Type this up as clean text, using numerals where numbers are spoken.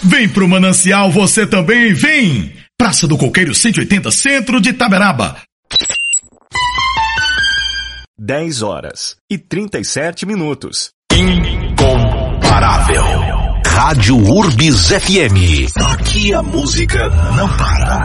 Vem pro Manancial, você também vem! Praça do Coqueiro 180, centro de Itaberaba. 10h37. Incomparável. Rádio Urbis FM. Aqui a música não para.